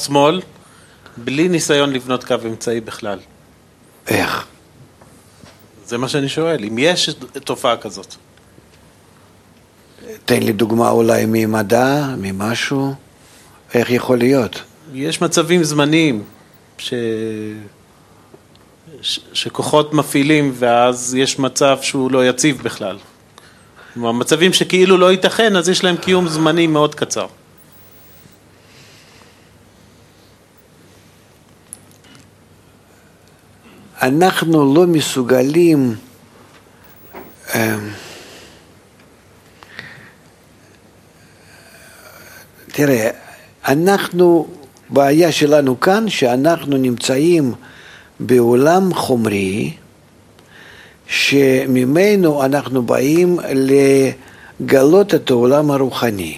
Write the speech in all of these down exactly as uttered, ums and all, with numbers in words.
שמאל, בלי ניסיון לבנות קו אמצעי בכלל. איך? זה מה שאני שואל, אם יש תופעה כזאת. תן לי דוגמה אולי ממדע, ממשהו, איך יכול להיות? יש מצבים זמניים ש... ש... שכוחות מפעילים ואז יש מצב שהוא לא יציב בכלל. המצבים שכאילו לא ייתכן, אז יש להם קיום זמני מאוד קצר. אנחנו לא מסוגלים תראה, אנחנו, בעיה שלנו כאן שאנחנו נמצאים בעולם חומרי שממנו אנחנו באים לגלות את העולם הרוחני.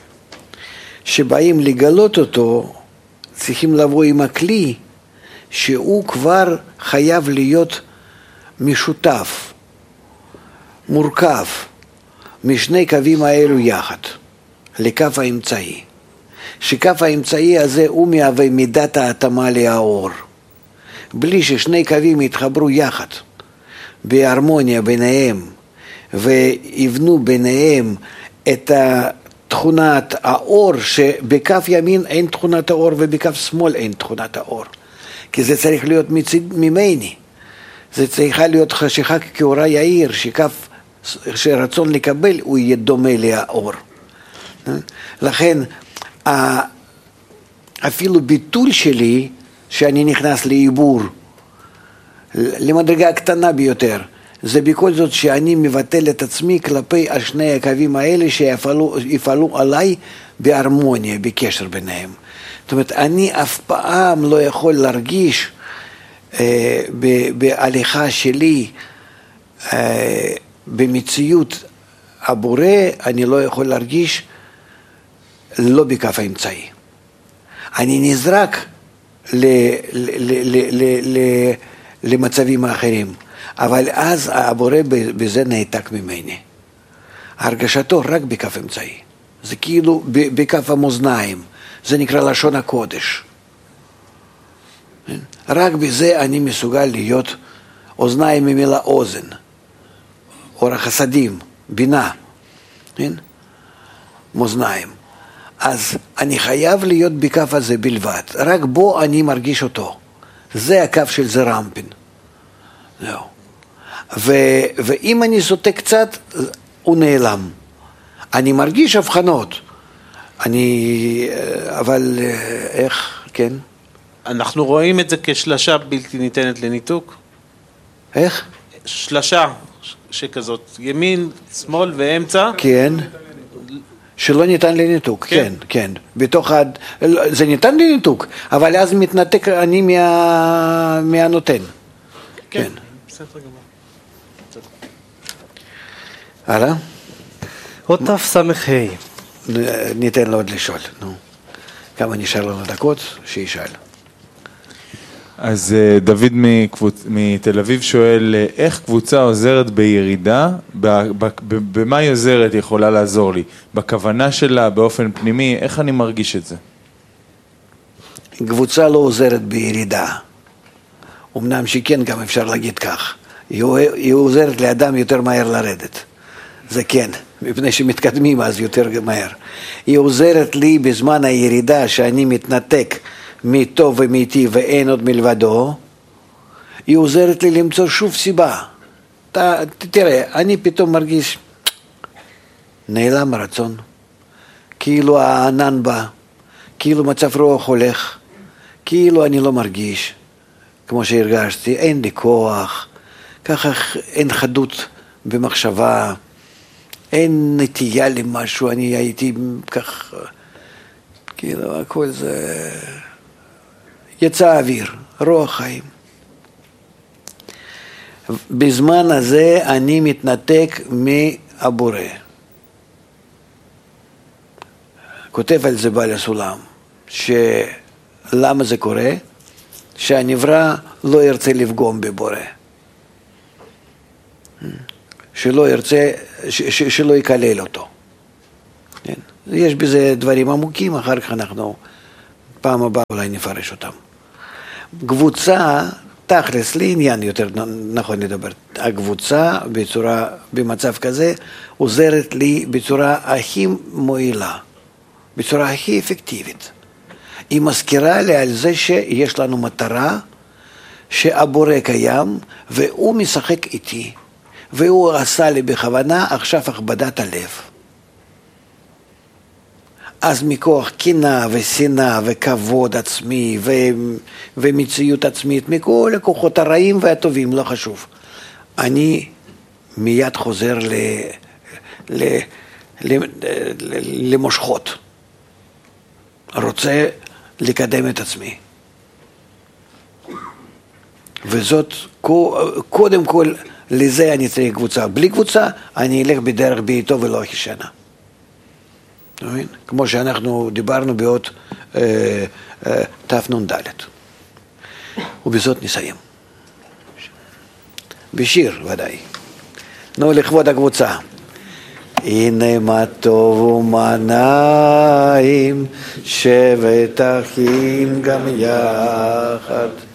שבאים לגלות אותו צריכים לבוא עם הכלי שהוא כבר חייב להיות משותף, מורכב, משני קווים האלו יחד, לקו האמצעי. שקו האמצעי הזה הוא מהווה מידת ההתאמה לאור. בלי ששני קווים יתחברו יחד, בהרמוניה ביניהם, ויבנו ביניהם את תכונת האור, שבקו ימין אין תכונת האור ובקו שמאל אין תכונת האור. כי זה צריך להיות מצד ממני. זה צריכה להיות חשיכה כאורה יאיר, שקו שרצון לקבל הוא יהיה דומה לאור. לכן אפילו ביטול שלי שאני נכנס לעיבור למדרגה הקטנה ביותר, זה בכל זאת שאני מבטל את עצמי כלפי השני הקווים האלה שיפעלו יפעלו עליי בהרמוניה, בקשר ביניהם. זאת אומרת, אני אף פעם לא יכול להרגיש אה, בהליכה שלי אה, במציאות הבורא, אני לא יכול להרגיש לא בקו האמצעי. אני נזרק ל, ל, ל, ל, ל, למצבים האחרים, אבל אז הבורא בזה נעתק ממני. הרגשתו רק בקו אמצעי. זה כאילו בקו המאזניים. זה נקרא לשון הקודש. רק בזה אני מסוגל להיות אוזניים ממילה אוזן, אור החסדים, בינה, מאזניים. אז אני חייב להיות בקו הזה בלבד, רק בו אני מרגיש אותו. זה הקו של זרמפין. זהו. ו- ואם אני סוטה קצת, הוא נעלם. אני מרגיש הבחנות. אני, אבל איך, כן? אנחנו רואים את זה כשלשה בלתי ניתנת לניתוק. איך? שלשה שכזאת, ימין, שמאל ואמצע. כן. שלא ניתן לניתוק, כן, כן. כן. בתוך עד, זה ניתן לניתוק, אבל אז מתנתק אני מה, מהנותן. כן. כן. בסדר גמור. הלאה? עוד תף סמך ה'. ניתן לו עוד לשאול, נו. כמה נשאר לנו דקות? שישאל. אז דוד מקבוצ... מתל אביב שואל, איך קבוצה עוזרת בירידה? במה היא עוזרת יכולה לעזור לי? בכוונה שלה, באופן פנימי, איך אני מרגיש את זה? קבוצה לא עוזרת בירידה. אמנם שכן גם אפשר להגיד כך. היא עוזרת לאדם יותר מהר לרדת. זה כן, מפני שמתקדמים אז יותר מהר. היא עוזרת לי בזמן הירידה שאני מתנתק מטוב ומאיתי ואין עוד מלבדו. היא עוזרת לי למצוא שוב סיבה. ת, תראה, אני פתאום מרגיש נעלם הרצון. כאילו הענן בא, כאילו מצב רוח הולך, כאילו אני לא מרגיש כמו שהרגשתי, אין לי כוח, ככה אין חדות במחשבה, אין נטייה למשהו, אני הייתי כך, כאילו הכל זה יצא אוויר, רוח חיים. בזמן הזה אני מתנתק מהבורא. כותב על זה בעל הסולם, שלמה זה קורה? שהנברא לא ירצה לפגום בבורא. שלא ירצה, ש, ש, שלא יקלל אותו. כן? יש בזה דברים עמוקים, אחר כך אנחנו פעם הבאה אולי נפרש אותם. קבוצה, תכלס, לעניין יותר נכון לדבר, הקבוצה בצורה, במצב כזה, עוזרת לי בצורה הכי מועילה, בצורה הכי אפקטיבית. היא מזכירה לי על זה שיש לנו מטרה, שהבורא קיים, והוא משחק איתי, והוא עשה לי בכוונה עכשיו הכבדת הלב. אז מכוח קנאה ושנאה וכבוד עצמי ו... ומציאות עצמית, מכל הכוחות הרעים והטובים, לא חשוב. אני מיד חוזר ל... ל... ל... ל... למושכות. רוצה לקדם את עצמי. וזאת, קודם כל, לזה אני צריך קבוצה. בלי קבוצה, אני אלך בדרך בעיתו ולא אחישנה. כמו שאנחנו דיברנו בעוד אה, אה, תפנון ד'. ובזאת נסיים. בשיר ודאי. נו, לכבוד הקבוצה. הנה מה טוב ומה נעים, שבת אחים גם יחד.